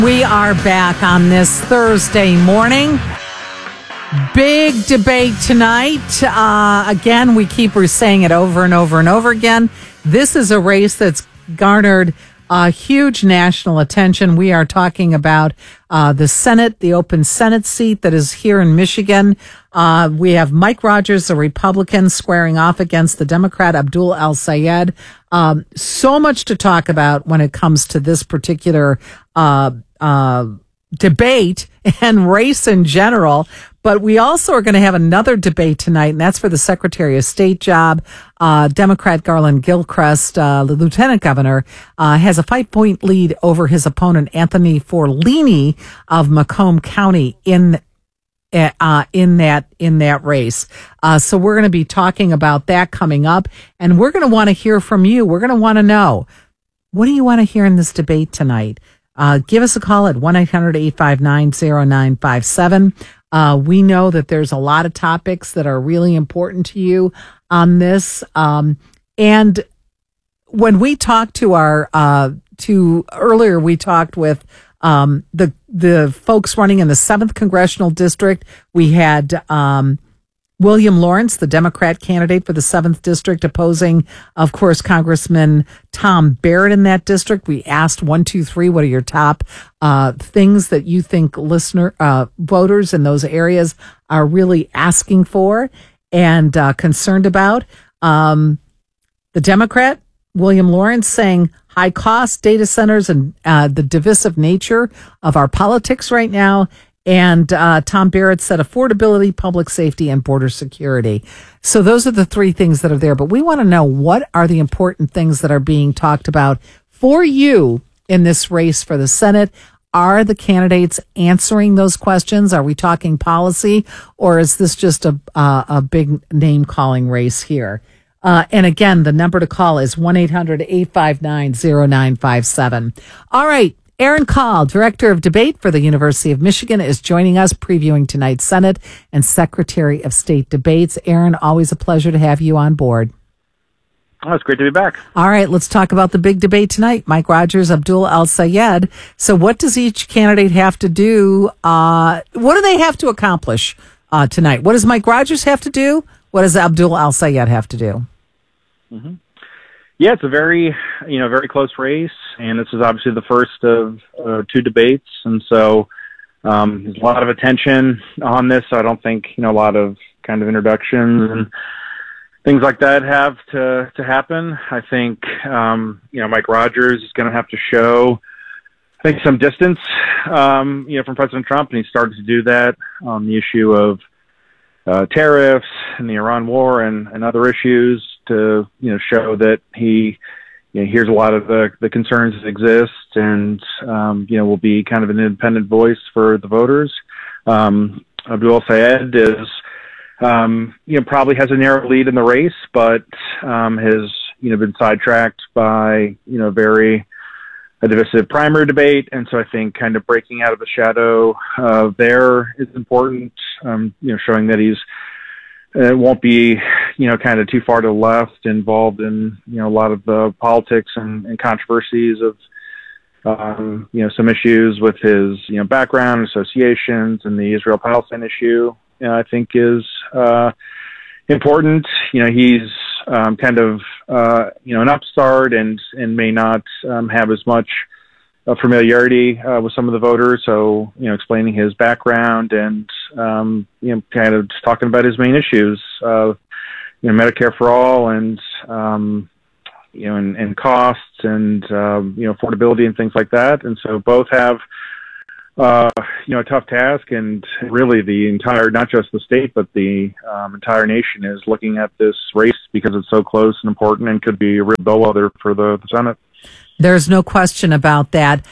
We are back on this Thursday morning. Big debate tonight. Again, we're saying it over and over and over again. This is a race that's garnered huge national attention. We are talking about the Senate, the open Senate seat that is here in Michigan. We have Mike Rogers, a Republican, squaring off against the Democrat Abdul El-Sayed. So much to talk about when it comes to this particular debate and race in general. But we also are going to have another debate tonight, and that's for the Secretary of State job. Democrat Garland Gilchrist, the lieutenant governor, has a 5-point lead over his opponent, Anthony Forlini of Macomb County in that race. So we're going to be talking about that coming up, and we're going to want to hear from you. We're going to want to know, what do you want to hear in this debate tonight? Give us a call at 1-800-859-0957. We know that there's a lot of topics that are really important to you on this. And when we talked to earlier, we talked with the folks running in the 7th Congressional District. We had William Lawrence, the Democrat candidate for the 7th District, opposing, of course, Congressman Tom Barrett in that district. We asked 1, 2, 3, what are your top things that you think voters in those areas are really asking for and concerned about? The Democrat, William Lawrence, saying high cost data centers and the divisive nature of our politics right now. And Tom Barrett said affordability, public safety, and border security. So those are the three things that are there. But we want to know, what are the important things that are being talked about for you in this race for the Senate? Are the candidates answering those questions? Are we talking policy, or is this just a big name-calling race here? And again, the number to call is 1-800-859-0957. All right. Aaron Call, Director of Debate for the University of Michigan, is joining us, previewing tonight's Senate and Secretary of State debates. Aaron, always a pleasure to have you on board. Oh, it's great to be back. All right, let's talk about the big debate tonight. Mike Rogers, Abdul El-Sayed. So what does each candidate have to do? What do they have to accomplish tonight? What does Mike Rogers have to do? What does Abdul El-Sayed have to do? Mm-hmm. Yeah, it's a very close race, and this is obviously the first of 2 debates, and so there's a lot of attention on this. So I don't think a lot of kind of introductions and things like that have to happen. I think Mike Rogers is going to have to show, I think, some distance from President Trump, and he started to do that on the issue of tariffs and the Iran war and other issues, to show that he hears a lot of the concerns that exist, and will be kind of an independent voice for the voters. Abdul Sayed is probably has a narrow lead in the race, but has been sidetracked by a divisive primary debate, and so I think kind of breaking out of the shadow there is important. Showing that he's won't be kind of too far to the left, involved in a lot of the politics and controversies of some issues with his background, associations, and the Israel-Palestine issue. I think is important. He's kind of an upstart and may not have as much familiarity with some of the voters. So explaining his background and kind of just talking about his main issues, Medicare for all and and costs and affordability and things like that. And so both have a tough task, and really the entire, not just the state, but the entire nation is looking at this race because it's so close and important and could be a real bellwether for the Senate. There's no question about that.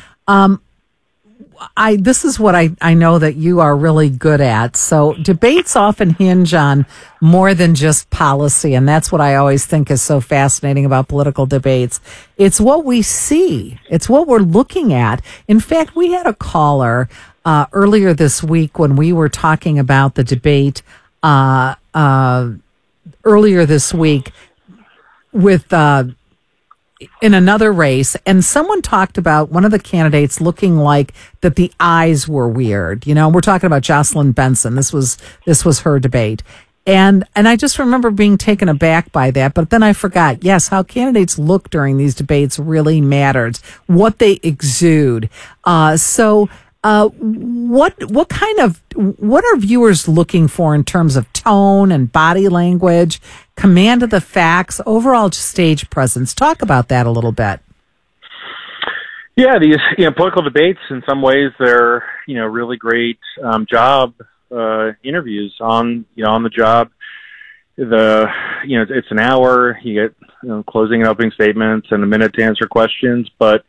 This is what I know that you are really good at. So debates often hinge on more than just policy, and that's what I always think is so fascinating about political debates. It's what we see. It's what we're looking at. In fact, we had a caller earlier this week when we were talking about the debate earlier this week with in another race, and someone talked about one of the candidates looking like that the eyes were weird. You know, we're talking about Jocelyn Benson. This was her debate. And I just remember being taken aback by that, but then I forgot. Yes, how candidates look during these debates really matters. What they exude. What are viewers looking for in terms of tone and body language, command of the facts, overall stage presence? Talk about that a little bit. Yeah, these political debates, in some ways, they're really great job interviews on the job. It's an hour. You get closing and opening statements and a minute to answer questions. But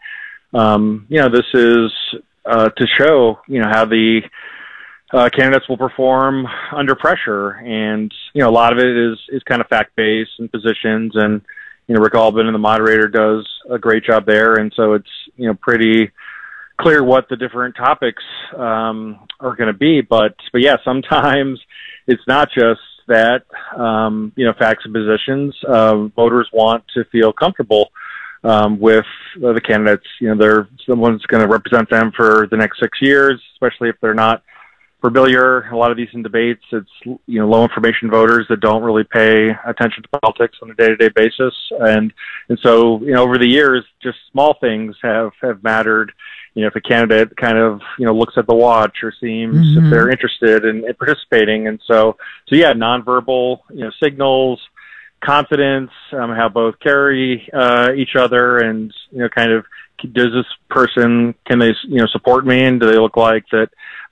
this is to show how the candidates will perform under pressure, and a lot of it is kind of fact based and positions, and Rick Albin and the moderator does a great job there, and so it's pretty clear what the different topics are going to be. But yeah, sometimes it's not just that facts and positions. Voters want to feel comfortable with the candidates. They're someone's going to represent them for the next 6 years, especially if they're not familiar. A lot of these in debates, it's low information voters that don't really pay attention to politics on a day-to-day basis, and so over the years, just small things have mattered. If a candidate kind of looks at the watch or seems if they're interested in participating, and so yeah, nonverbal signals, confidence, how both carry each other, and kind of, does this person, can they support me, and do they look like that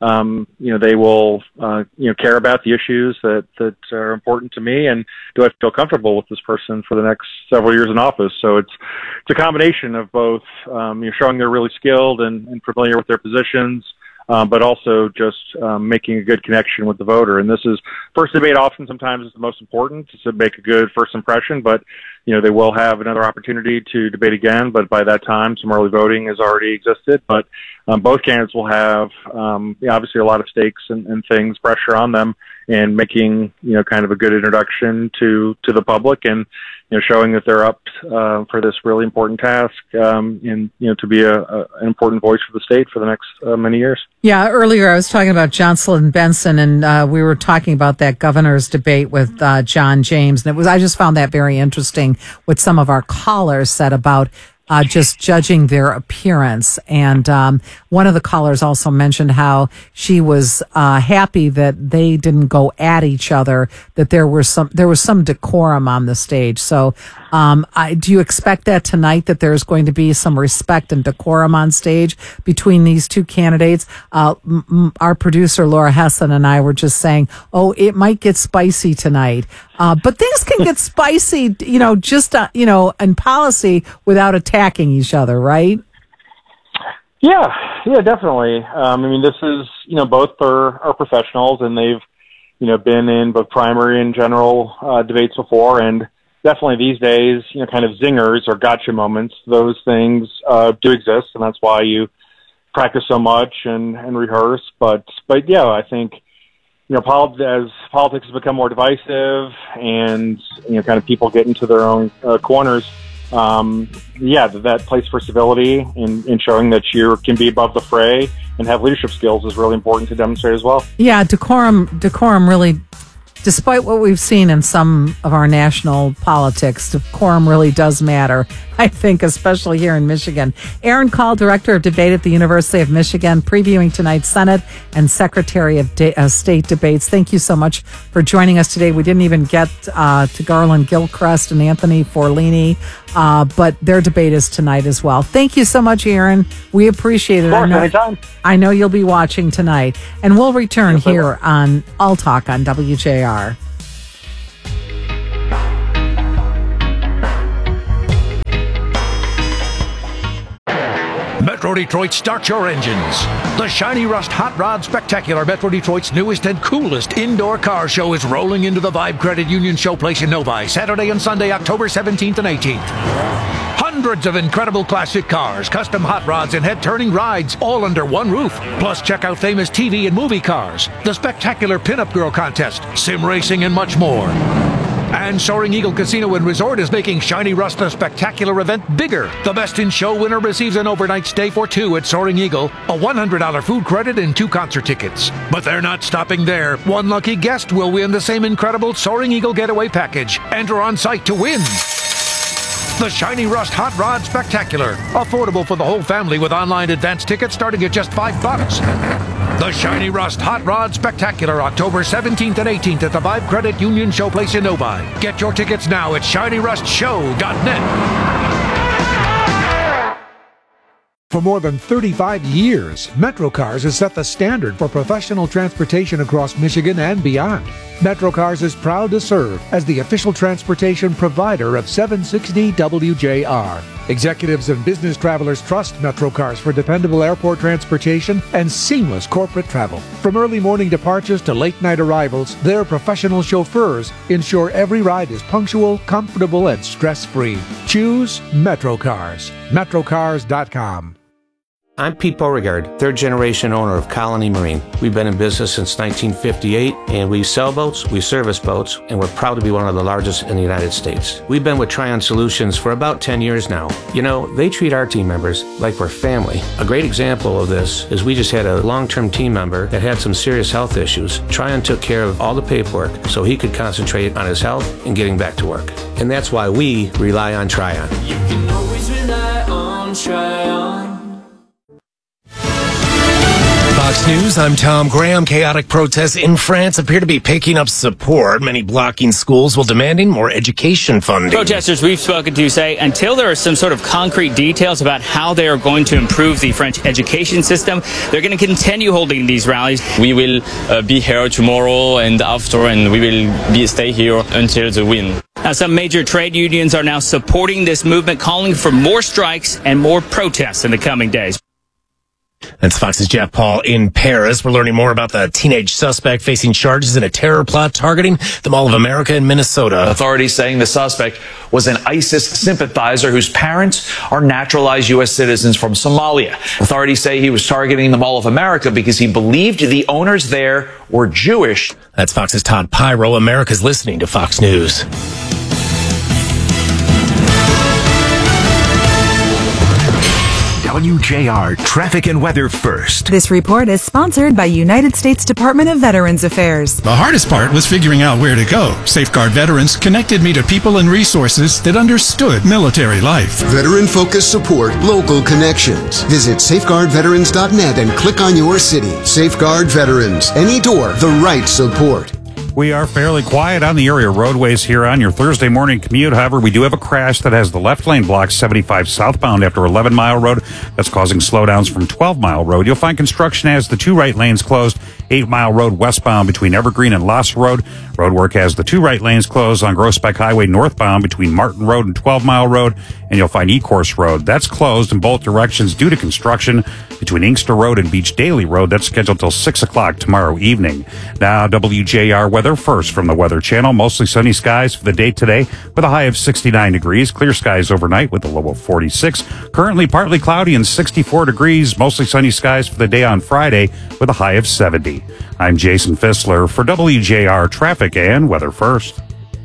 they will care about the issues that are important to me, and do I feel comfortable with this person for the next several years in office? So it's a combination of both showing they're really skilled and familiar with their positions, but also just making a good connection with the voter. And this is first debate. Often, sometimes is the most important to make a good first impression. But they will have another opportunity to debate again. But by that time, some early voting has already existed. But both candidates will have obviously a lot of stakes and things, pressure on them, and making kind of a good introduction to the public, and showing that they're up for this really important task, and to be an important voice for the state for the next many years. Yeah, earlier I was talking about Jocelyn Benson, and we were talking about that governor's debate with John James, and I just found that very interesting what some of our callers said about just judging their appearance. And one of the callers also mentioned how she was happy that they didn't go at each other, that there was some decorum on the stage. So do you expect that tonight, that there's going to be some respect and decorum on stage between these two candidates? Our producer Laura Hessen and I were just saying, it might get spicy tonight. But things can get spicy, just in policy without attacking each other, right? Yeah, definitely. This is, both are professionals, and they've, been in both primary and general debates before, and definitely these days, kind of zingers or gotcha moments, those things do exist, and that's why you practice so much and rehearse. But yeah, I think, as politics has become more divisive and, kind of people get into their own corners, that place for civility in showing that you can be above the fray and have leadership skills is really important to demonstrate as well. Yeah, decorum really, despite what we've seen in some of our national politics, decorum really does matter, I think, especially here in Michigan. Aaron Call, Director of Debate at the University of Michigan, previewing tonight's Senate and Secretary of State debates. Thank you so much for joining us today. We didn't even get to Garland Gilchrist and Anthony Forlini, but their debate is tonight as well. Thank you so much, Aaron. We appreciate it. Of course, anytime. I know you'll be watching tonight. And we'll return here on All Talk on WJR. Metro Detroit, start your engines. The Shiny Rust Hot Rod Spectacular, Metro Detroit's newest and coolest indoor car show, is rolling into the Vibe Credit Union Showplace in Novi, Saturday and Sunday, October 17th and 18th. Hundreds of incredible classic cars, custom hot rods, and head-turning rides, all under one roof. Plus, check out famous TV and movie cars, the spectacular Pinup Girl Contest, sim racing, and much more. And Soaring Eagle Casino and Resort is making Shiny Rust the spectacular event bigger. The Best in Show winner receives an overnight stay for two at Soaring Eagle, a $100 food credit, and 2 concert tickets. But they're not stopping there. One lucky guest will win the same incredible Soaring Eagle Getaway Package. Enter on site to win. The Shiny Rust Hot Rod Spectacular. Affordable for the whole family with online advance tickets starting at just $5. The Shiny Rust Hot Rod Spectacular, October 17th and 18th at the Vibe Credit Union Showplace in Novi. Get your tickets now at ShinyRustShow.net. For more than 35 years, MetroCars has set the standard for professional transportation across Michigan and beyond. MetroCars is proud to serve as the official transportation provider of 760 WJR. Executives and business travelers trust MetroCars for dependable airport transportation and seamless corporate travel. From early morning departures to late night arrivals, their professional chauffeurs ensure every ride is punctual, comfortable, and stress-free. Choose MetroCars. MetroCars.com. I'm Pete Beauregard, third-generation owner of Colony Marine. We've been in business since 1958, and we sell boats, we service boats, and we're proud to be one of the largest in the United States. We've been with Tryon Solutions for about 10 years now. You know, they treat our team members like we're family. A great example of this is we just had a long-term team member that had some serious health issues. Tryon took care of all the paperwork so he could concentrate on his health and getting back to work. And that's why we rely on Tryon. You can always rely on Tryon. Fox News, I'm Tom Graham. Chaotic protests in France appear to be picking up support. Many blocking schools while demanding more education funding. Protesters we've spoken to say until there are some sort of concrete details about how they are going to improve the French education system, they're going to continue holding these rallies. We will be here tomorrow and after, and we will stay here until the win. Now, some major trade unions are now supporting this movement, calling for more strikes and more protests in the coming days. That's Fox's Jeff Paul in Paris. We're learning more about the teenage suspect facing charges in a terror plot targeting the Mall of America in Minnesota. Authorities saying the suspect was an ISIS sympathizer whose parents are naturalized U.S. citizens from Somalia. Authorities say he was targeting the Mall of America because he believed the owners there were Jewish. That's Fox's Todd Pyro. America's listening to Fox News. WJR Traffic and Weather First. This report is sponsored by United States Department of Veterans Affairs. The hardest part was figuring out where to go. Safeguard Veterans connected me to people and resources that understood military life. Veteran-focused support, local connections. Visit safeguardveterans.net and click on your city. Safeguard Veterans. Any door, the right support. We are fairly quiet on the area roadways here on your Thursday morning commute. However, we do have a crash that has the left lane blocked 75 southbound after 11 Mile Road. That's causing slowdowns from 12 Mile Road. You'll find construction has the 2 right lanes closed. 8 Mile Road westbound between Evergreen and Loss Road. Roadwork has the 2 right lanes closed on Groesbeck Highway northbound between Martin Road and 12 Mile Road. And you'll find Ecorse Road. That's closed in both directions due to construction between Inkster Road and Beach Daily Road. That's scheduled till 6 o'clock tomorrow evening. Now, WJR weather first from the Weather Channel. Mostly sunny skies for the day today with a high of 69 degrees. Clear skies overnight with a low of 46. Currently partly cloudy and 64 degrees. Mostly sunny skies for the day on Friday with a high of 70. I'm Jason Fissler for WJR Traffic and Weather First.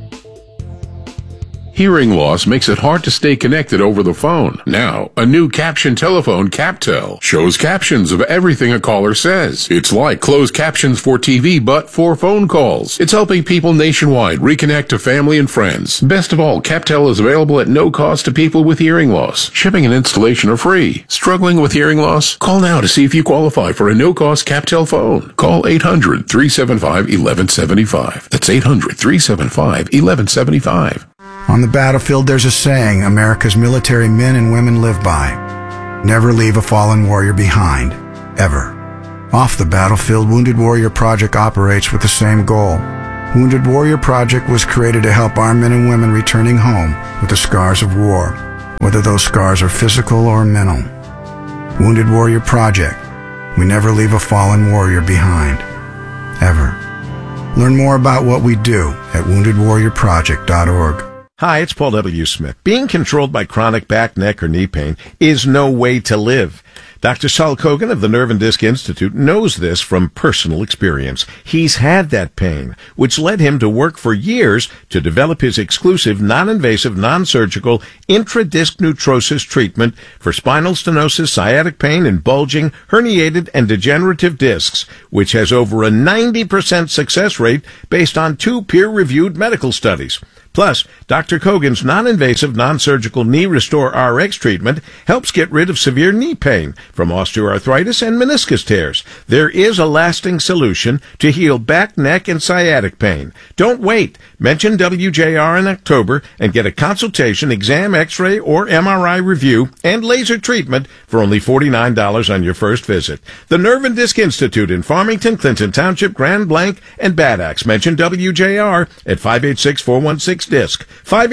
Hearing loss makes it hard to stay connected over the phone. Now, a new caption telephone, CapTel, shows captions of everything a caller says. It's like closed captions for TV, but for phone calls. It's helping people nationwide reconnect to family and friends. Best of all, CapTel is available at no cost to people with hearing loss. Shipping and installation are free. Struggling with hearing loss? Call now to see if you qualify for a no-cost CapTel phone. Call 800-375-1175. That's 800-375-1175. On the battlefield, there's a saying America's military men and women live by. Never leave a fallen warrior behind. Ever. Off the battlefield, Wounded Warrior Project operates with the same goal. Wounded Warrior Project was created to help our men and women returning home with the scars of war, whether those scars are physical or mental. Wounded Warrior Project. We never leave a fallen warrior behind. Ever. Learn more about what we do at woundedwarriorproject.org. Hi, it's Paul W. Smith. Being controlled by chronic back, neck, or knee pain is no way to live. Dr. Saul Kogan of the Nerve and Disc Institute knows this from personal experience. He's had that pain, which led him to work for years to develop his exclusive, non-invasive, non-surgical intradisc neutrosis treatment for spinal stenosis, sciatic pain, and bulging, herniated, and degenerative discs, which has over a 90% success rate based on 2 peer-reviewed medical studies. Plus, Dr. Kogan's non-invasive, non-surgical Knee Restore RX treatment helps get rid of severe knee pain from osteoarthritis and meniscus tears. There is a lasting solution to heal back, neck, and sciatic pain. Don't wait. Mention WJR in October and get a consultation, exam, x-ray, or MRI review and laser treatment for only $49 on your first visit. The Nerve and Disc Institute in Farmington, Clinton Township, Grand Blanc, and Bad Axe. Mention WJR at 586-416-DISC.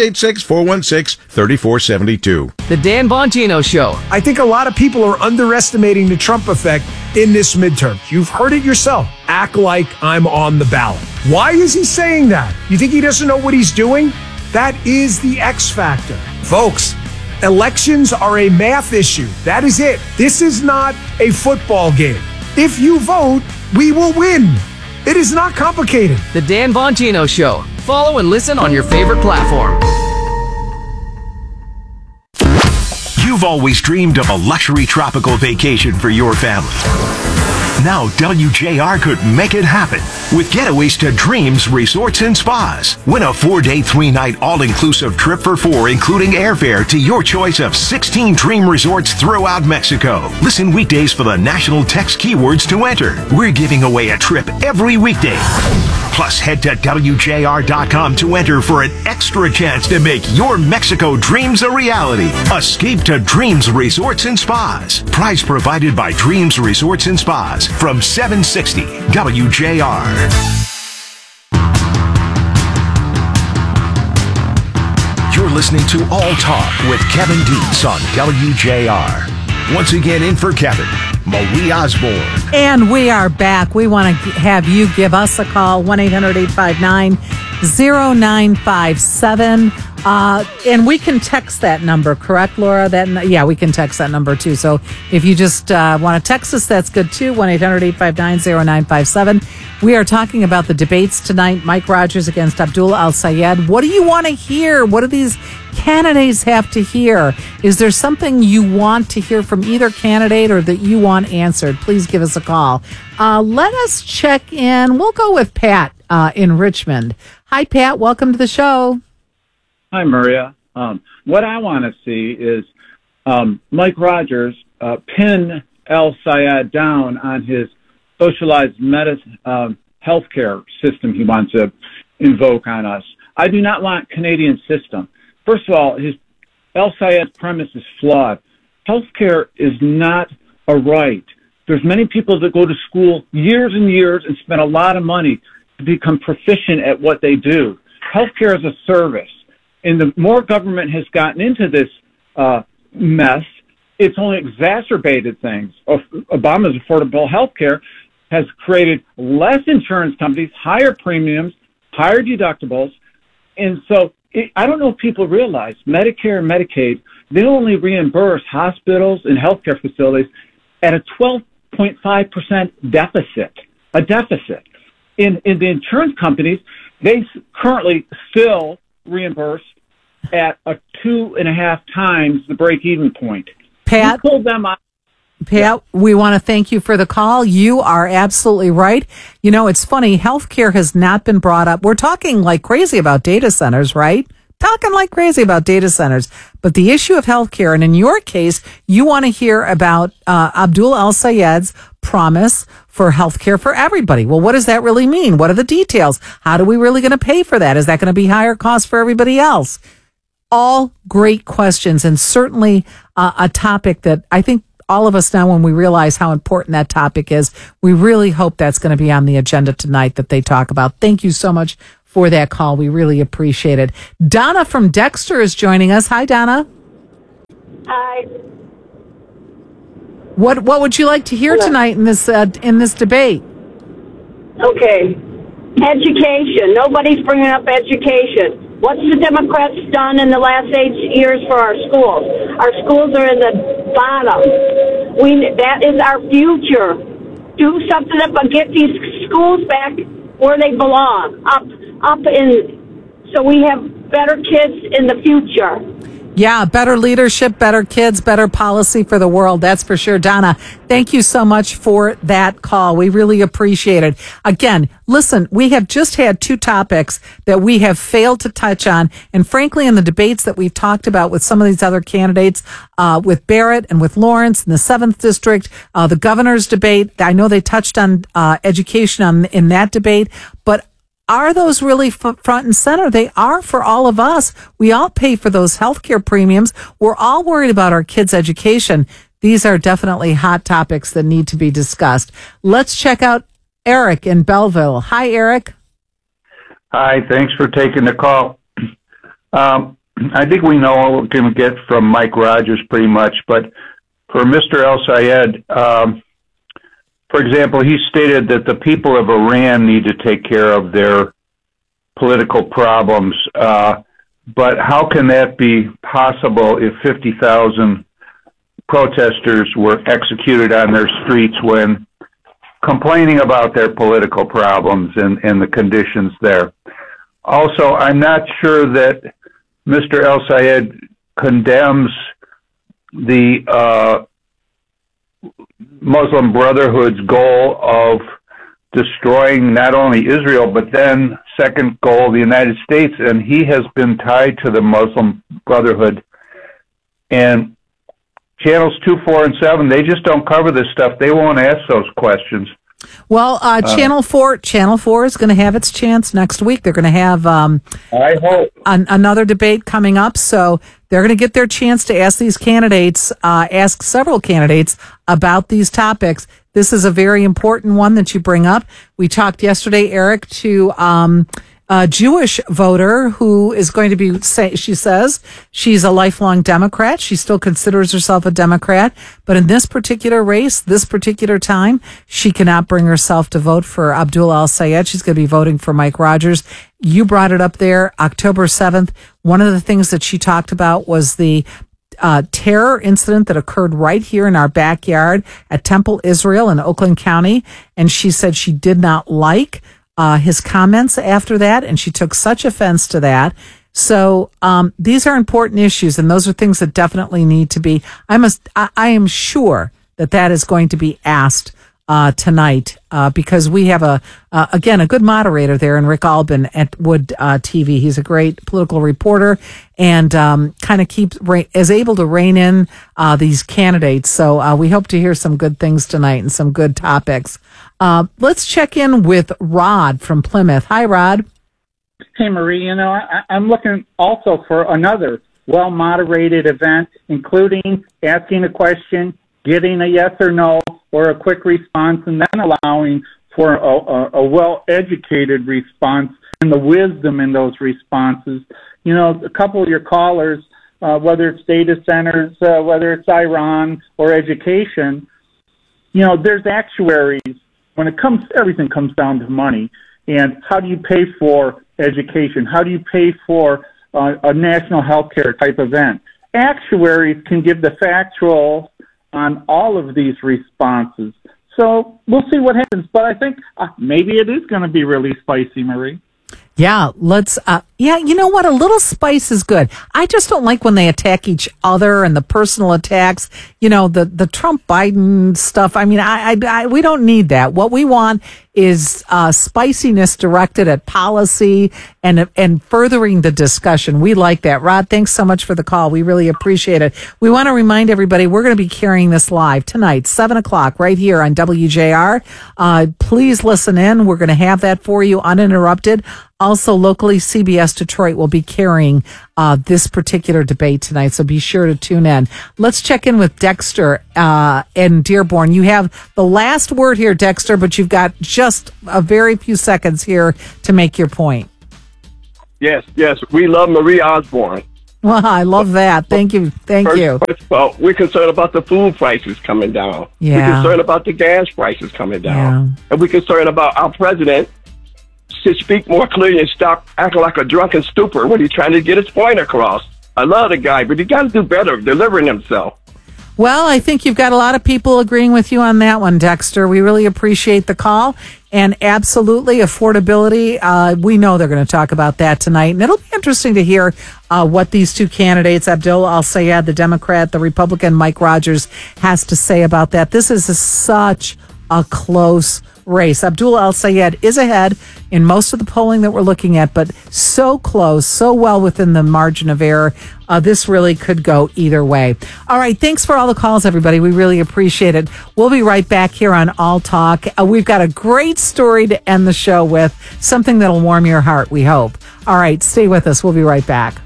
586-416-3472. The Dan Bongino Show. I think a lot of people are underestimating the Trump effect in this midterm. You've heard it yourself. Act like I'm on the ballot. Why is he saying that? You think he doesn't know what he's doing? That is the X factor. Folks, elections are a math issue. That is it. This is not a football game. If you vote, we will win. It is not complicated. The Dan Bongino Show. Follow and listen on your favorite platform. You've always dreamed of a luxury tropical vacation for your family. Now WJR could make it happen with getaways to Dreams Resorts and Spas. Win a 4-day, 3-night all-inclusive trip for 4, including airfare to your choice of 16 dream resorts throughout Mexico. Listen weekdays for the national text keywords to enter. We're giving away a trip every weekday. Plus, head to WJR.com to enter for an extra chance to make your Mexico dreams a reality. Escape to Dreams Resorts and Spas. Prize provided by Dreams Resorts and Spas from 760 WJR. You're listening to All Talk with Kevin Dietz on WJR. Once again, in for Kevin, Marie Osborne. And we are back. We want to have you give us a call, 1-800-859-0957. And we can text that number, correct, Laura? Yeah, we can text that number too. So if you just want to text us, that's good too, 1-800-859-0957. We are talking about the debates tonight, Mike Rogers against Abdul El-Sayed. What do you want to hear? What do these candidates have to hear? Is there something you want to hear from either candidate or that you want answered? Please give us a call. Let us check in. We'll go with Pat in Richmond. Hi, Pat. Welcome to the show. Hi, Maria. What I want to see is Mike Rogers pin El-Sayed down on his socialized healthcare system he wants to invoke on us. I do not want Canadian system. First of all, El-Sayed's premise is flawed. Healthcare is not a right. There's many people that go to school years and years and spend a lot of money to become proficient at what they do. Healthcare is a service. And the more government has gotten into this mess, it's only exacerbated things. Obama's affordable health care has created less insurance companies, higher premiums, higher deductibles. And so I don't know if people realize Medicare and Medicaid, they only reimburse hospitals and healthcare facilities at a 12.5% deficit, a deficit. In the insurance companies, they currently still reimburse at a 2.5 times the break-even point. Pat, you pulled them out. Pat, we want to thank you for the call. You are absolutely right. You know, it's funny. Healthcare has not been brought up. We're talking like crazy about data centers, right? Talking like crazy about data centers. But the issue of healthcare, and in your case, you want to hear about Abdul El-Sayed's promise for healthcare for everybody. Well, what does that really mean? What are the details? How are we really going to pay for that? Is that going to be higher cost for everybody else? All great questions, and certainly a topic that I think all of us now, when we realize how important that topic is, we really hope that's going to be on the agenda tonight that they talk about. Thank you so much for that call. We really appreciate it. Donna from Dexter is joining us. Hi, Donna. Hi. What would you like to hear tonight in this debate? Okay. Education. Nobody's bringing up education. What's the Democrats done in the last 8 years for our schools? Our schools are in the bottom. That is our future. Do something about get these schools back where they belong, up so we have better kids in the future. Yeah, better leadership, better kids, better policy for the world. That's for sure. Donna, thank you so much for that call. We really appreciate it. Again, listen, we have just had two topics that we have failed to touch on. And frankly, in the debates that we've talked about with some of these other candidates, with Barrett and with Lawrence in the 7th district, the governor's debate, I know they touched on education in that debate, but are those really front and center? They are for all of us. We all pay for those healthcare premiums. We're all worried about our kids' education. These are definitely hot topics that need to be discussed. Let's check out Eric in Belleville. Hi, Eric. Hi, thanks for taking the call. I think we know what we're going to get from Mike Rogers pretty much, but for Mr. El Sayed, for example, he stated that the people of Iran need to take care of their political problems. But how can that be possible if 50,000 protesters were executed on their streets when complaining about their political problems and the conditions there? Also, I'm not sure that Mr. El Sayed condemns the Muslim Brotherhood's goal of destroying not only Israel, but then second goal, the United States. And he has been tied to the Muslim Brotherhood. And channels 2, 4, and 7, they just don't cover this stuff. They won't ask those questions. Well, Channel 4 is going to have its chance next week. They're going to have I hope another debate coming up, so they're going to get their chance to ask these candidates, ask several candidates about these topics. This is a very important one that you bring up. We talked yesterday, Eric, to a Jewish voter who is going to be, she says she's a lifelong Democrat. She still considers herself a Democrat. But in this particular race, this particular time, she cannot bring herself to vote for Abdul El Sayed. She's going to be voting for Mike Rogers. You brought it up there, October 7th. One of the things that she talked about was the terror incident that occurred right here in our backyard at Temple Israel in Oakland County. And she said she did not like his comments after that, and she took such offense to that. So these are important issues, and those are things that definitely need to be. I am sure that is going to be asked tonight because we have again a good moderator there in Rick Albin at Wood TV. He's a great political reporter and kind of is able to rein in these candidates. So we hope to hear some good things tonight and some good topics. Let's check in with Rod from Plymouth. Hi, Rod. Hey, Marie. I'm looking also for another well-moderated event, including asking a question, getting a yes or no or a quick response, and then allowing for a well-educated response and the wisdom in those responses. A couple of your callers, whether it's data centers, whether it's Iran or education, there's actuaries. When everything comes down to money. And how do you pay for education? How do you pay for a national health care type event? Actuaries can give the factual on all of these responses. So we'll see what happens. But I think maybe it is going to be really spicy, Marie. Yeah, you know what? A little spice is good. I just don't like when they attack each other and the personal attacks, the Trump Biden stuff. I mean, we don't need that. What we want is spiciness directed at policy and furthering the discussion. We like that. Rod, thanks so much for the call. We really appreciate it. We want to remind everybody we're going to be carrying this live tonight, 7:00 right here on WJR. Please listen in. We're going to have that for you uninterrupted. Also, locally, CBS Detroit will be carrying this particular debate tonight, so be sure to tune in. Let's check in with Dexter in Dearborn. You have the last word here, Dexter, but you've got just a very few seconds here to make your point. Yes, we love Marie Osborne. Well, I love that. Thank you. First of all, we're concerned about the food prices coming down. Yeah. We're concerned about the gas prices coming down. Yeah. And we're concerned about our president should speak more clearly and stop acting like a drunken stupor when he's trying to get his point across. I love the guy, but he got to do better delivering himself. Well, I think you've got a lot of people agreeing with you on that one, Dexter. We really appreciate the call. And absolutely, affordability, we know they're going to talk about that tonight. And it'll be interesting to hear what these two candidates, Abdul El-Sayed, the Democrat, the Republican, Mike Rogers, has to say about that. This is such a close race. Abdul El-Sayed is ahead in most of the polling that we're looking at, but so close, so well within the margin of error. This really could go either way. All right. Thanks for all the calls, everybody. We really appreciate it. We'll be right back here on All Talk. We've got a great story to end the show with, something that'll warm your heart, we hope. All right. Stay with us. We'll be right back.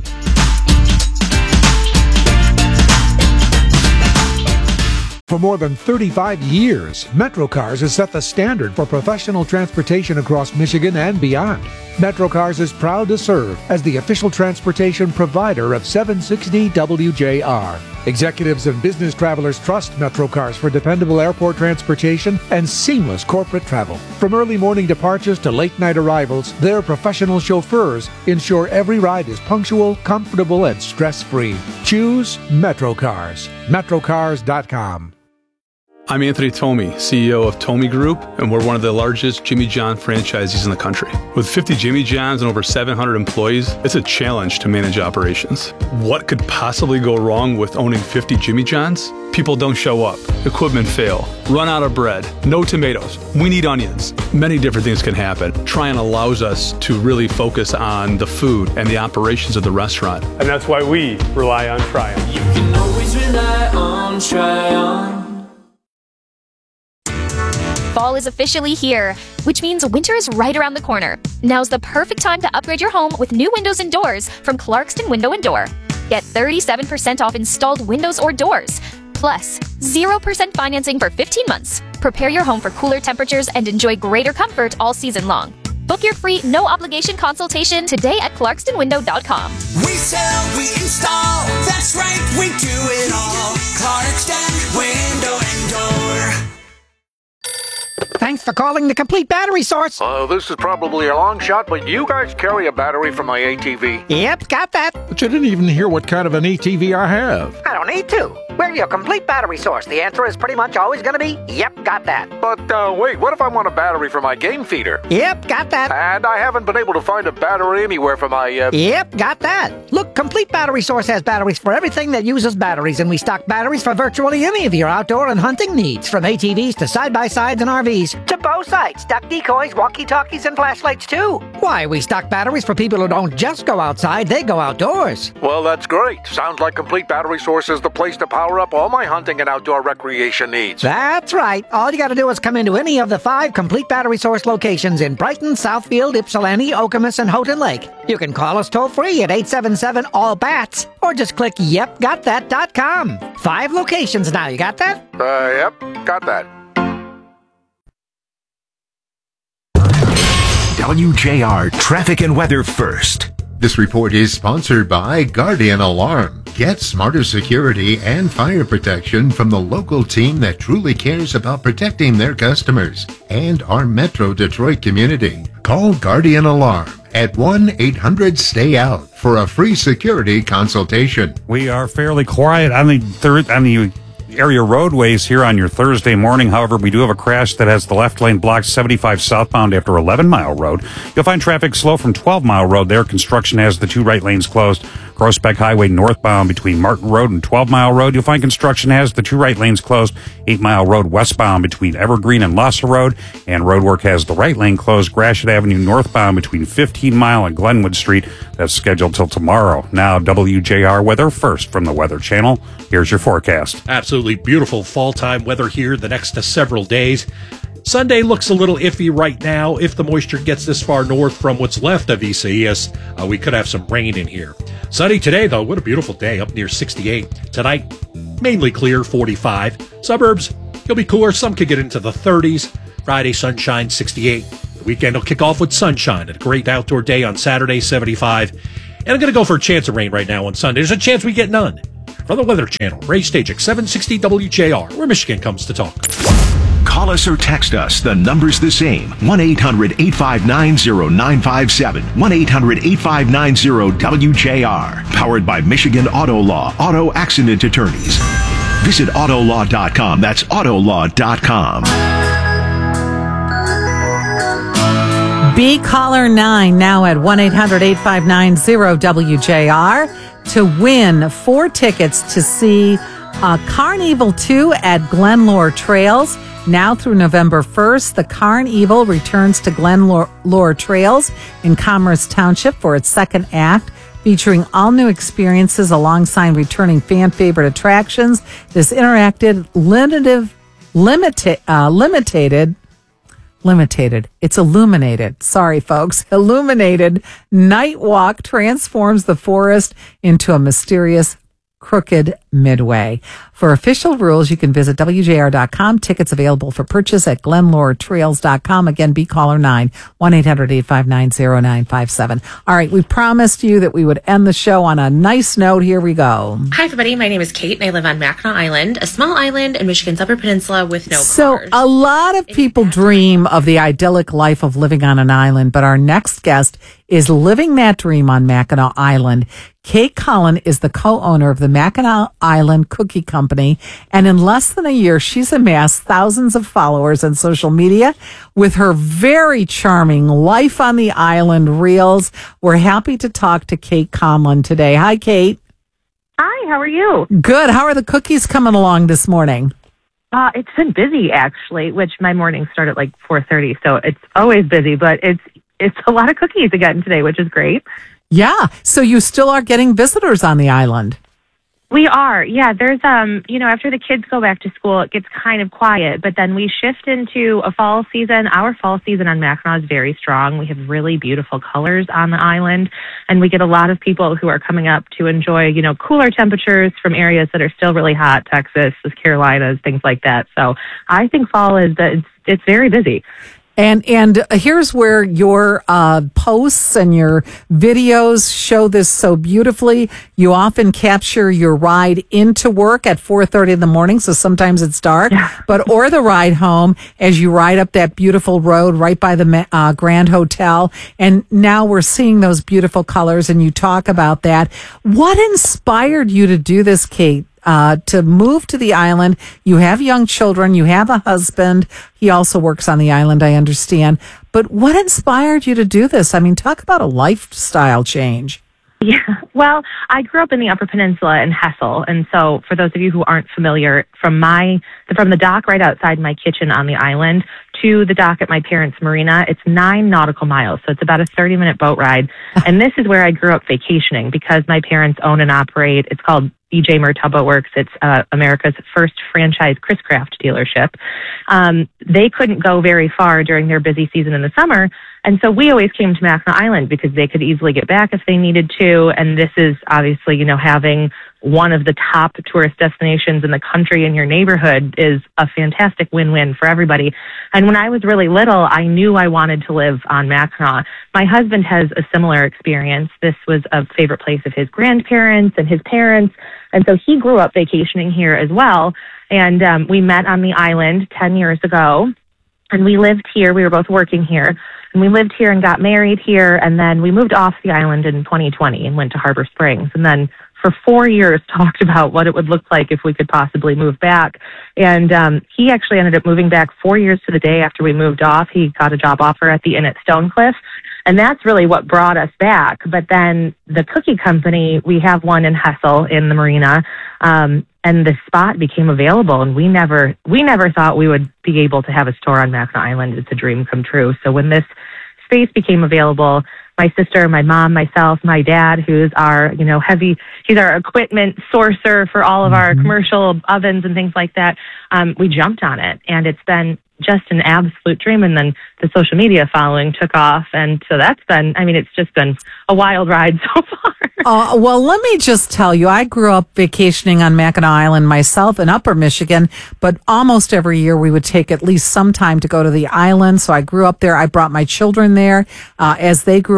For more than 35 years, MetroCars has set the standard for professional transportation across Michigan and beyond. MetroCars is proud to serve as the official transportation provider of 760 WJR. Executives and business travelers trust MetroCars for dependable airport transportation and seamless corporate travel. From early morning departures to late night arrivals, their professional chauffeurs ensure every ride is punctual, comfortable, and stress-free. Choose MetroCars. MetroCars.com. I'm Anthony Tomey, CEO of Tomey Group, and we're one of the largest Jimmy John franchisees in the country. With 50 Jimmy Johns and over 700 employees, it's a challenge to manage operations. What could possibly go wrong with owning 50 Jimmy Johns? People don't show up, equipment fail, run out of bread, no tomatoes, we need onions. Many different things can happen. Tryon allows us to really focus on the food and the operations of the restaurant. And that's why we rely on Tryon. You can always rely on Tryon. Fall is officially here, which means winter is right around the corner. Now's the perfect time to upgrade your home with new windows and doors from Clarkston Window and Door. Get 37% off installed windows or doors, plus 0% financing for 15 months. Prepare your home for cooler temperatures and enjoy greater comfort all season long. Book your free no-obligation consultation today at clarkstonwindow.com. We sell, we install, that's right, we do it all. Clarkston Window and Door. Thanks for calling the Complete Battery Source. This is probably a long shot, but you guys carry a battery for my ATV. Yep, got that. But you didn't even hear what kind of an ATV I have. I don't need to. We're your Complete Battery Source. The answer is pretty much always going to be, yep, got that. But wait, what if I want a battery for my game feeder? Yep, got that. And I haven't been able to find a battery anywhere for my... Yep, got that. Look, Complete Battery Source has batteries for everything that uses batteries, and we stock batteries for virtually any of your outdoor and hunting needs, from ATVs to side-by-sides and RVs, to bow sights, duck decoys, walkie-talkies, and flashlights, too. Why, we stock batteries for people who don't just go outside, they go outdoors. Well, that's great. Sounds like Complete Battery Source is the place to power up all my hunting and outdoor recreation needs. That's right. All you got to do is come into any of the 5 Complete Battery Source locations in Brighton, Southfield, Ypsilanti, Okemos, and Houghton Lake. You can call us toll-free at 877-ALL-BATS or just click yepgotthat.com. 5 locations now. You got that? Yep, got that. WJR Traffic and Weather First. This report is sponsored by Guardian Alarm. Get smarter security and fire protection from the local team that truly cares about protecting their customers and our Metro Detroit community. Call Guardian Alarm at 1-800-STAY-OUT for a free security consultation. We are fairly quiet on the area roadways here on your Thursday morning. However, we do have a crash that has the left lane blocked 75 southbound after 11 Mile Road. You'll find traffic slow from 12 Mile Road there. Construction has the 2 right lanes closed. Groesbeck Highway northbound between Martin Road and 12 Mile Road. You'll find construction has the 2 right lanes closed. 8 Mile Road westbound between Evergreen and Losser Road. And roadwork has the right lane closed. Gratiot Avenue northbound between 15 Mile and Glenwood Street. That's scheduled till tomorrow. Now, WJR weather first from the Weather Channel. Here's your forecast. Absolutely beautiful fall-time weather here the next several days. Sunday looks a little iffy right now. If the moisture gets this far north from what's left of ECS, we could have some rain in here. Sunny today, though. What a beautiful day, up near 68. Tonight, mainly clear, 45. Suburbs, you'll be cooler. Some could get into the 30s. Friday, sunshine, 68. The weekend will kick off with sunshine. A great outdoor day on Saturday, 75. And I'm going to go for a chance of rain right now on Sunday. There's a chance we get none. From the Weather Channel, Ray Stagik, 760 WJR, where Michigan comes to talk. Call us or text us. The number's the same. 1-800-859-0957. 1-800-859-WJR. Powered by Michigan Auto Law, Auto Accident Attorneys. Visit Autolaw.com. That's Autolaw.com. Be caller 9 now at 1-800-859-0WJR to win 4 tickets to see Carnival 2 at Glenlore Trails. Now through November 1st, the Carnival returns to Glenlore Trails in Commerce Township for its second act, featuring all new experiences alongside returning fan favorite attractions. This interactive It's illuminated. Sorry, folks. Illuminated night walk transforms the forest into a mysterious crooked midway. For official rules, you can visit WJR.com. Tickets available for purchase at GlenloreTrails.com. Again, be caller 9, 1-800-859-0957. All right, we promised you that we would end the show on a nice note. Here we go. Hi, everybody. My name is Kate, and I live on Mackinac Island, a small island in Michigan's Upper Peninsula with no cars. A lot of people dream of the idyllic life of living on an island, but our next guest is living that dream on Mackinac Island. Kate Cullen is the co-owner of the Mackinac Island Cookie Company, and in less than a year, she's amassed thousands of followers on social media with her very charming Life on the Island reels. We're happy to talk to Kate Conlon today. Hi, Kate. Hi, how are you? Good. How are the cookies coming along this morning? It's been busy, actually, which my mornings start at like 4:30, so it's always busy, but it's a lot of cookies again today, which is great. Yeah. So you still are getting visitors on the island? We are. Yeah. There's, after the kids go back to school, it gets kind of quiet, but then we shift into a fall season. Our fall season on Mackinac is very strong. We have really beautiful colors on the island, and we get a lot of people who are coming up to enjoy, cooler temperatures from areas that are still really hot, Texas, the Carolinas, things like that. So I think fall it's very busy. And here's where your posts and your videos show this so beautifully. You often capture your ride into work at 4:30 in the morning, so sometimes it's dark, or the ride home as you ride up that beautiful road right by the Grand Hotel. And now we're seeing those beautiful colors, and you talk about that. What inspired you to do this, Kate? To move to the island? You have young children, you have a husband. He also works on the island, I understand. But what inspired you to do this? I mean, talk about a lifestyle change. Yeah, well, I grew up in the Upper Peninsula in Hessel, and so for those of you who aren't familiar, from the dock right outside my kitchen on the island to the dock at my parents' marina, it's 9 nautical miles, so it's about a 30-minute boat ride. And this is where I grew up vacationing because my parents own and operate. It's called E.J. Murtaugh Boat Works. It's America's first franchise Chris Craft dealership. They couldn't go very far during their busy season in the summer, and so we always came to Mackinac Island because they could easily get back if they needed to. And this is obviously, having one of the top tourist destinations in the country in your neighborhood is a fantastic win-win for everybody. And when I was really little, I knew I wanted to live on Mackinac. My husband has a similar experience. This was a favorite place of his grandparents and his parents. And so he grew up vacationing here as well. And we met on the island 10 years ago. And we lived here. We were both working here. And we lived here and got married here. And then we moved off the island in 2020 and went to Harbor Springs. And then for 4 years talked about what it would look like if we could possibly move back. And he actually ended up moving back 4 years to the day after we moved off. He got a job offer at the Inn at Stonecliff. And that's really what brought us back. But then the cookie company, we have one in Hessel in the marina, and the spot became available. And we never thought we would be able to have a store on Mackinac Island. It's a dream come true. So when this space became available, my sister, my mom, myself, my dad, who's our, he's our equipment sourcer for all of our commercial ovens and things like that, we jumped on it. And it's been just an absolute dream. And then the social media following took off. And so it's just been a wild ride so far. Well, let me just tell you, I grew up vacationing on Mackinac Island myself in Upper Michigan, but almost every year we would take at least some time to go to the island. So I grew up there. I brought my children there as they grew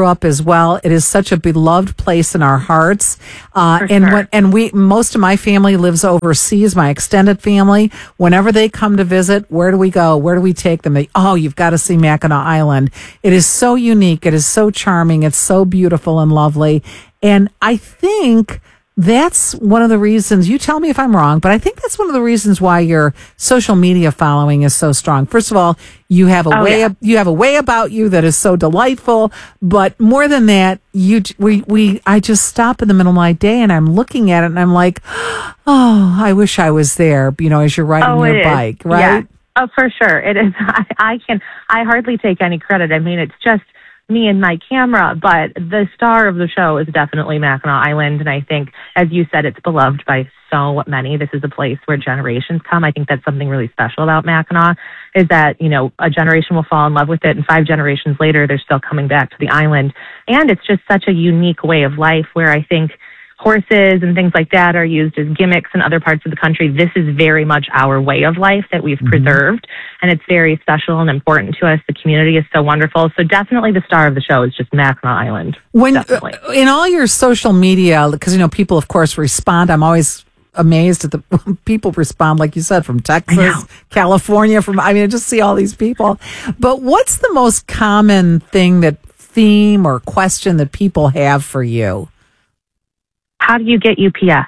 grew up as well. It is such a beloved place in our hearts. Most of my family lives overseas, my extended family. Whenever they come to visit, where do we go? Where do we take them? You've got to see Mackinac Island. It is so unique. It is so charming. It's so beautiful and lovely. And I think that's one of the reasons, you tell me if I'm wrong, but I think that's one of the reasons why your social media following is so strong. First of all, you have a way about you that is so delightful, but more than that, I just stop in the middle of my day and I'm looking at it and I'm like, oh, I wish I was there, as you're riding your bike, right? Yeah. Oh, for sure. It is. I hardly take any credit. I mean, it's just me and my camera, but the star of the show is definitely Mackinac Island. And I think, as you said, it's beloved by so many. This is a place where generations come. I think that's something really special about Mackinac, is that, a generation will fall in love with it, and 5 generations later, they're still coming back to the island. And it's just such a unique way of life where I think horses and things like that are used as gimmicks in other parts of the country. This is very much our way of life that we've preserved, and it's very special and important to us. The community is so wonderful. So definitely the star of the show is just Mackinac Island. In all your social media, because, people, of course, respond, I'm always amazed at the people respond, like you said, from Texas, California, I just see all these people. But what's the most common theme or question that people have for you? How do you get UPS?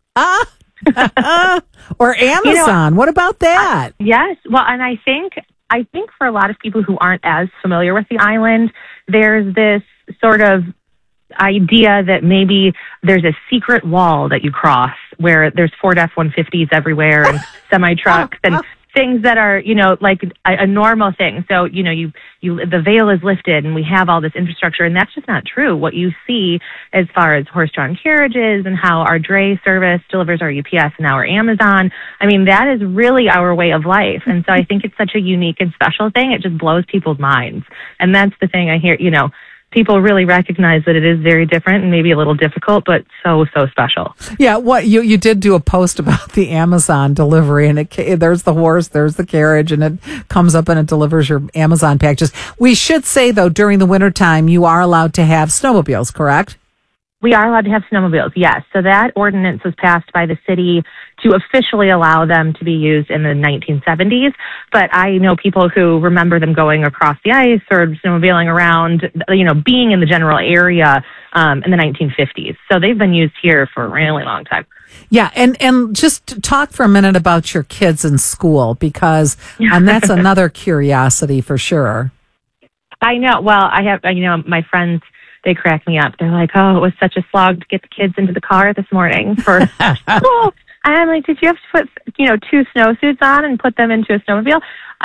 Or Amazon. What about that? Yes. Well, and I think for a lot of people who aren't as familiar with the island, there's this sort of idea that maybe there's a secret wall that you cross where there's Ford F-150s everywhere and semi-trucks and things that are, like a normal thing. So, the veil is lifted and we have all this infrastructure, and that's just not true. What you see as far as horse-drawn carriages and how our dray service delivers our UPS and our Amazon, that is really our way of life. And so I think it's such a unique and special thing. It just blows people's minds. And that's the thing I hear, people really recognize that it is very different and maybe a little difficult, but so special. Yeah, you did do a post about the Amazon delivery, and there's the horse, there's the carriage, and it comes up and it delivers your Amazon packages. We should say, though, during the wintertime, you are allowed to have snowmobiles, correct? We are allowed to have snowmobiles, yes. So that ordinance was passed by the city to officially allow them to be used in the 1970s. But I know people who remember them going across the ice or snowmobiling around, being in the general area in the 1950s. So they've been used here for a really long time. Yeah, and just talk for a minute about your kids in school, because and that's another curiosity for sure. I know. Well, I have, my friends, they crack me up. They're like, oh, it was such a slog to get the kids into the car this morning for school. And I'm like, did you have to put, 2 snowsuits on and put them into a snowmobile?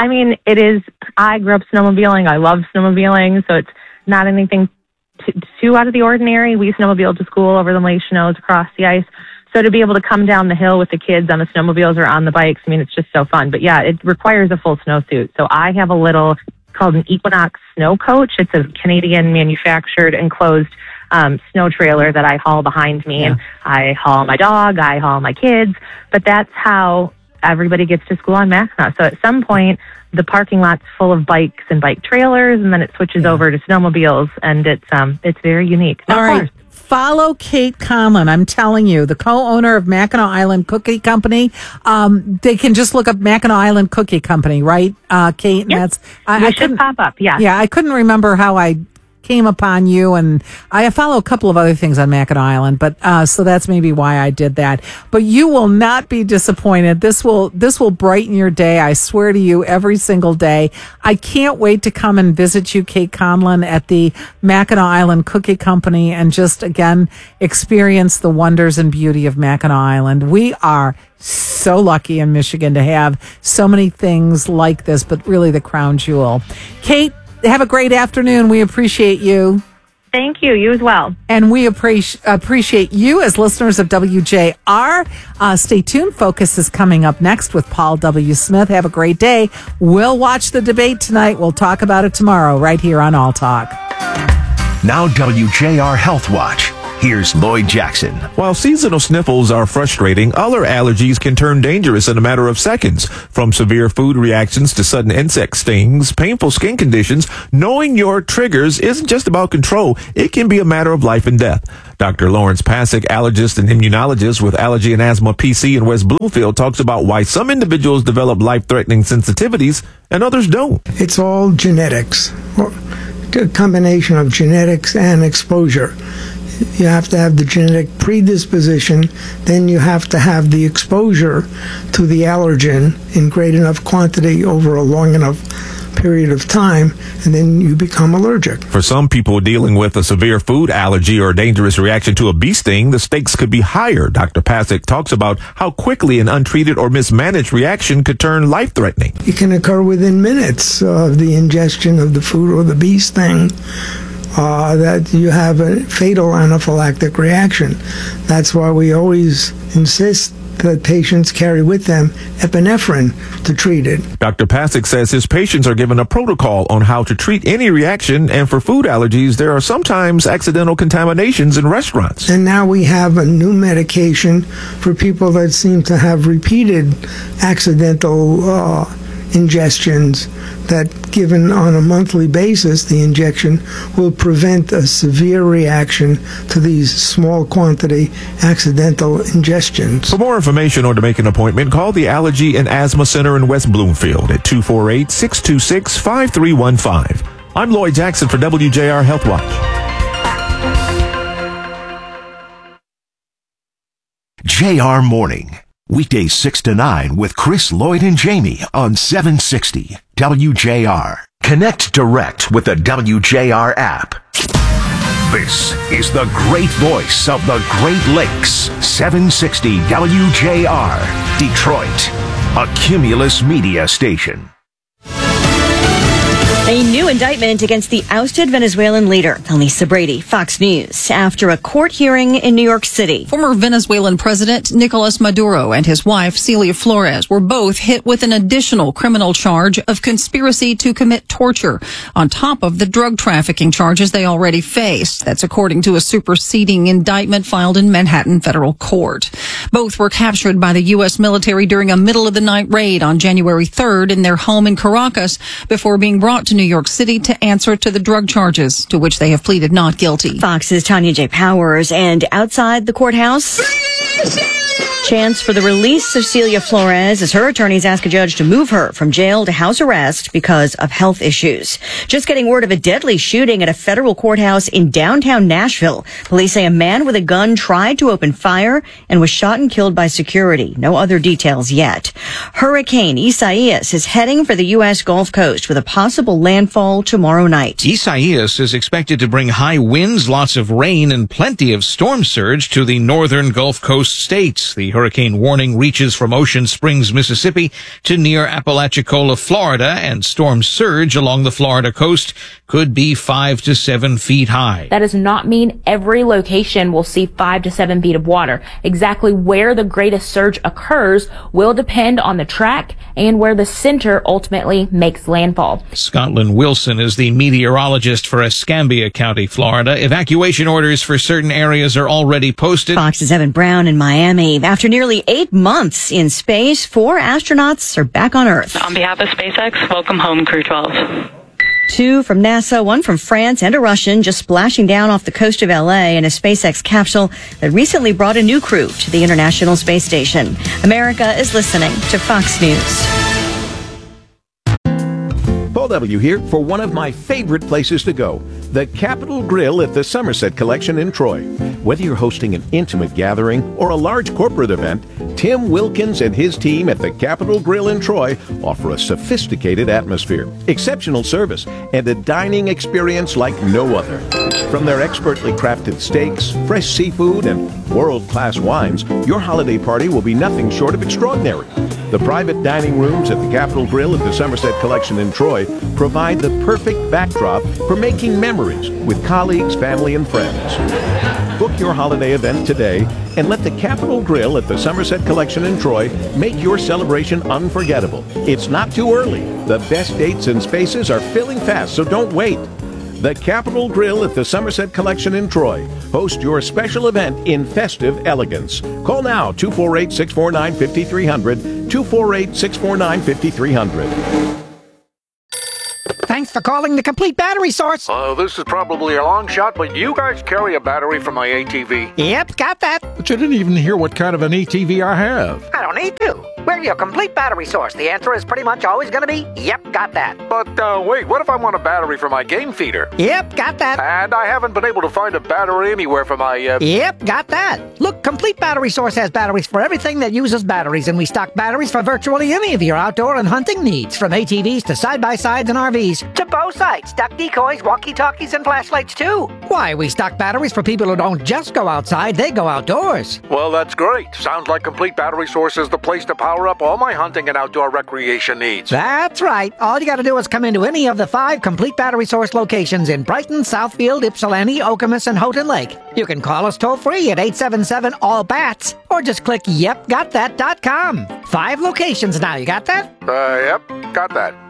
I grew up snowmobiling. I love snowmobiling, so it's not anything too out of the ordinary. We snowmobiled to school over the lake snows across the ice. So to be able to come down the hill with the kids on the snowmobiles or on the bikes, it's just so fun. But yeah, it requires a full snowsuit. So I have a little called an Equinox Snow Coach. It's a Canadian manufactured enclosed snow trailer that I haul behind me. Yeah. And I haul my dog, I haul my kids, but that's how everybody gets to school on Mackinac. So at some point, the parking lot's full of bikes and bike trailers, and then it switches over to snowmobiles, and it's very unique. All right. Follow Kate Conlon. I'm telling you, the co-owner of Mackinac Island Cookie Company. They can just look up Mackinac Island Cookie Company, right, Kate? Yes. And that's, I should pop up, yeah. Yeah, I couldn't remember how I came upon you, and I follow a couple of other things on Mackinac Island, but so that's maybe why I did that. But you will not be disappointed. This will brighten your day. I swear to you, every single day. I can't wait to come and visit you, Kate Conlon, at the Mackinac Island Cookie Company, and just again experience the wonders and beauty of Mackinac Island. We are so lucky in Michigan to have so many things like this, but really the crown jewel. Kate, have a great afternoon. We appreciate you. Thank you. You as well. And we appreciate you as listeners of WJR. Stay tuned. Focus is coming up next with Paul W. Smith. Have a great day. We'll watch the debate tonight. We'll talk about it tomorrow right here on All Talk. Now WJR Health Watch. Here's Lloyd Jackson. While seasonal sniffles are frustrating, other allergies can turn dangerous in a matter of seconds. From severe food reactions to sudden insect stings, painful skin conditions, knowing your triggers isn't just about control. It can be a matter of life and death. Dr. Lawrence Pasick, allergist and immunologist with Allergy and Asthma PC in West Bloomfield, talks about why some individuals develop life-threatening sensitivities and others don't. It's all genetics, a combination of genetics and exposure. You have to have the genetic predisposition, then you have to have the exposure to the allergen in great enough quantity over a long enough period of time, and then you become allergic. For some people dealing with a severe food allergy or a dangerous reaction to a bee sting, the stakes could be higher. Dr. Pasick talks about how quickly an untreated or mismanaged reaction could turn life-threatening. It can occur within minutes of the ingestion of the food or the bee sting. That you have a fatal anaphylactic reaction. That's why we always insist that patients carry with them epinephrine to treat it. Dr. Pasick says his patients are given a protocol on how to treat any reaction, and for food allergies, there are sometimes accidental contaminations in restaurants. And now we have a new medication for people that seem to have repeated accidental ingestions that, given on a monthly basis, the injection will prevent a severe reaction to these small quantity accidental ingestions. For more information or to make an appointment, call the Allergy and Asthma Center in West Bloomfield at 248-626-5315. I'm Lloyd Jackson for WJR Health Watch. JR Morning. Weekdays 6 to 9 with Chris, Lloyd, and Jamie on 760 WJR. Connect direct with the WJR app. This is the great voice of the Great Lakes. 760 WJR. Detroit. A Cumulus Media station. A new indictment against the ousted Venezuelan leader, Elisa Brady, Fox News, after a court hearing in New York City. Former Venezuelan President Nicolas Maduro and his wife, Celia Flores, were both hit with an additional criminal charge of conspiracy to commit torture, on top of the drug trafficking charges they already faced. That's according to a superseding indictment filed in Manhattan federal court. Both were captured by the U.S. military during a middle-of-the-night raid on January 3rd in their home in Caracas before being brought to New York City to answer to the drug charges, to which they have pleaded not guilty. Fox's Tanya J. Powers, and outside the courthouse, chance for the release of Celia Flores as her attorneys ask a judge to move her from jail to house arrest because of health issues. Just getting word of a deadly shooting at a federal courthouse in downtown Nashville. Police say a man with a gun tried to open fire and was shot and killed by security. No other details yet. Hurricane Isaias is heading for the U.S. Gulf Coast with a possible landfall tomorrow night. Isaias is expected to bring high winds, lots of rain, and plenty of storm surge to the northern Gulf Coast states. The hurricane warning reaches from Ocean Springs, Mississippi to near Apalachicola, Florida, and storm surge along the Florida coast could be 5 to 7 feet high. That does not mean every location will see 5 to 7 feet of water. Exactly where the greatest surge occurs will depend on the track and where the center ultimately makes landfall. Scotland Wilson is the meteorologist for Escambia County, Florida. Evacuation orders for certain areas are already posted. Fox's Evan Brown in Miami. After nearly 8 months in space, 4 astronauts are back on Earth. On behalf of SpaceX, welcome home, Crew 12. 2 from NASA, 1 from France, and a Russian just splashing down off the coast of LA in a SpaceX capsule that recently brought a new crew to the International Space Station. America is listening to Fox News. Paul W. here for one of my favorite places to go, the Capitol Grill at the Somerset Collection in Troy. Whether you're hosting an intimate gathering or a large corporate event, Tim Wilkins and his team at the Capitol Grill in Troy offer a sophisticated atmosphere, exceptional service, and a dining experience like no other. From their expertly crafted steaks, fresh seafood, and world-class wines, your holiday party will be nothing short of extraordinary. The private dining rooms at the Capitol Grill at the Somerset Collection in Troy provide the perfect backdrop for making memories with colleagues, family, and friends. Book your holiday event today and let the Capitol Grill at the Somerset Collection in Troy make your celebration unforgettable. It's not too early. The best dates and spaces are filling fast, so don't wait. The Capitol Grill at the Somerset Collection in Troy. Host your special event in festive elegance. Call now, 248-649-5300, 248-649-5300. Thanks for calling the Complete Battery Source. This is probably a long shot, but you guys carry a battery for my ATV. Yep, got that. But you didn't even hear what kind of an ATV I have. I don't need to. We're your Complete Battery Source. The answer is pretty much always going to be, yep, got that. But wait, what if I want a battery for my game feeder? Yep, got that. And I haven't been able to find a battery anywhere for my... Yep, got that. Look, Complete Battery Source has batteries for everything that uses batteries, and we stock batteries for virtually any of your outdoor and hunting needs, from ATVs to side-by-sides and RVs, to bow sights, duck decoys, walkie-talkies, and flashlights, too. Why, we stock batteries for people who don't just go outside, they go outdoors. Well, that's great. Sounds like Complete Battery Source is the place to power up all my hunting and outdoor recreation needs. That's right. All you got to do is come into any of the 5 Complete Battery Source locations in Brighton, Southfield, Ypsilanti, Okemos, and Houghton Lake. You can call us toll-free at 877-ALL-BATS, or just click yepgotthat.com. 5 locations now, you got that? Yep, got that.